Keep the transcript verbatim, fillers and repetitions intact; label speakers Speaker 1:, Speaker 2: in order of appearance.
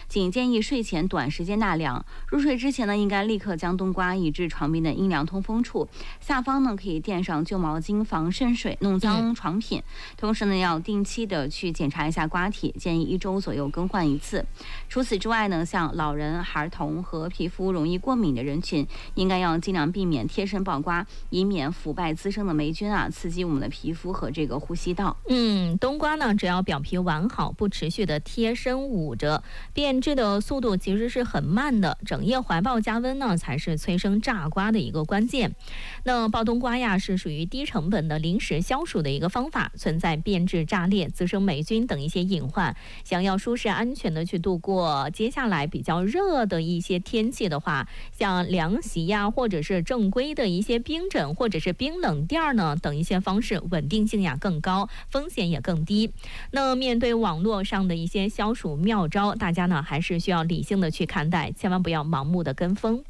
Speaker 1: 仅建议睡前短时间纳凉。入睡之前呢，应该立刻将冬瓜移至床边的阴凉通风处，下方呢可以垫上旧毛巾防渗水，弄脏床品。同时呢，要定期的去检查一下瓜体，建议一周左右更换一次。除此之外呢，像老人、孩童和皮肤容易过敏的人群，应该要尽量避免贴身抱瓜，以免腐败滋生的霉菌啊刺激我们的皮肤和这个呼吸道。
Speaker 2: 嗯，冬瓜呢，只要表皮完好，不持续的贴身捂着，变质的速度其实是很慢的。整夜怀抱加温呢，才是催生炸瓜的一个关键。那抱冬瓜呀，是属于低成本的临时消暑的一个方法，存在变质、炸裂、滋生霉菌等一些隐患。想要舒适安全的去度过接下来比较热的一些天气的话，像凉席呀，或者是正规的一些冰枕，或者是冰冷垫呢等一些方式，稳定性呀更高，风险也更低。那面对网络上的一些消暑妙招，大家呢还是需要理性的去看待，千万不要盲目的跟风。